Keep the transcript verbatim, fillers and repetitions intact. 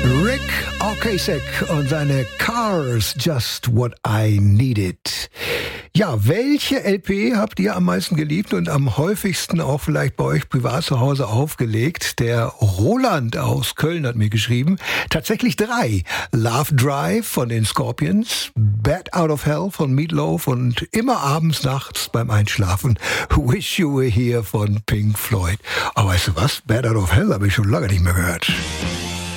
Rick Ocasek und seine Cars, Just What I Needed. Ja, welche L P habt ihr am meisten geliebt und am häufigsten auch vielleicht bei euch privat zu Hause aufgelegt? Der Roland aus Köln hat mir geschrieben. Tatsächlich drei. Love Drive von den Scorpions, Bad Out of Hell von Meatloaf und immer abends, nachts beim Einschlafen Wish You Were Here von Pink Floyd. Aber weißt du was? Bad Out of Hell habe ich schon lange nicht mehr gehört.